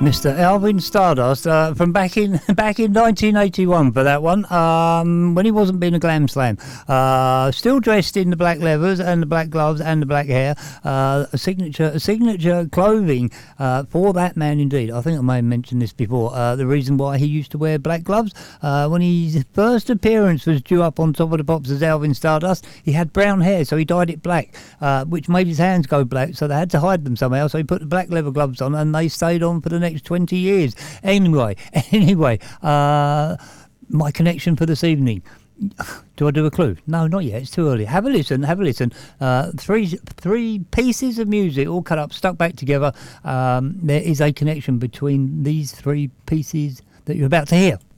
Mr. Alvin Stardust from back in 1981 for that one, when he wasn't being a glam slam. Still dressed in the black leathers and the black gloves and the black hair. A signature clothing for that man indeed. I think I may have mentioned this before. The reason why he used to wear black gloves when his first appearance was due up on Top of the Pops as Alvin Stardust, he had brown hair, so he dyed it black, which made his hands go black, so they had to hide them somehow. So he put the black leather gloves on, and they stayed on for the next 20 years. Anyway, my connection for this evening. Do I do a clue? No, not yet. It's too early. Have a listen. Three pieces of music all cut up, stuck back together. There is a connection between these three pieces that you're about to hear.